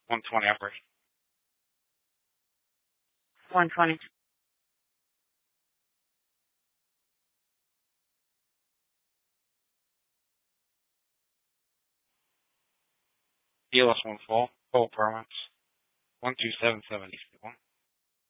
120 operation. 120. ELS 1 full permits. 12770.